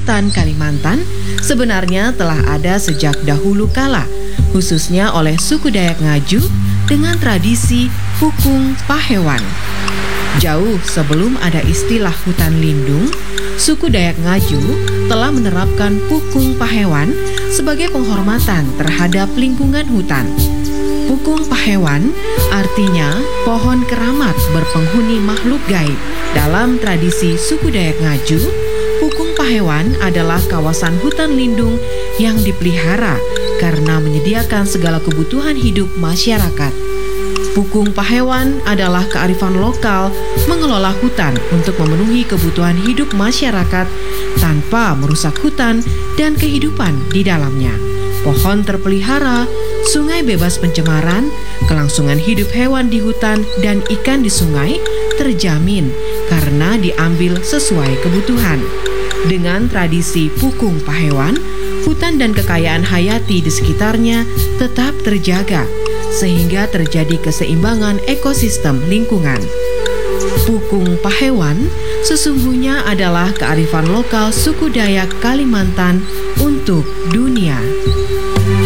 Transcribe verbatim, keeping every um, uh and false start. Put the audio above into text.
hutan Kalimantan sebenarnya telah ada sejak dahulu kala, khususnya oleh suku Dayak Ngaju dengan tradisi Pukung Pahewan. Jauh sebelum ada istilah hutan lindung, suku Dayak Ngaju telah menerapkan Pukung Pahewan sebagai penghormatan terhadap lingkungan hutan. Pukung Pahewan artinya pohon keramat berpenghuni makhluk gaib. Dalam tradisi suku Dayak Ngaju, Pukung Pahewan adalah kawasan hutan lindung yang dipelihara karena menyediakan segala kebutuhan hidup masyarakat. Pukung Pahewan adalah kearifan lokal mengelola hutan untuk memenuhi kebutuhan hidup masyarakat tanpa merusak hutan dan kehidupan di dalamnya. Pohon terpelihara, sungai bebas pencemaran, kelangsungan hidup hewan di hutan dan ikan di sungai terjamin karena diambil sesuai kebutuhan. Dengan tradisi Pukung Pahewan, hutan dan kekayaan hayati di sekitarnya tetap terjaga, sehingga terjadi keseimbangan ekosistem lingkungan. Pukung Pahewan sesungguhnya adalah kearifan lokal suku Dayak Kalimantan untuk dunia.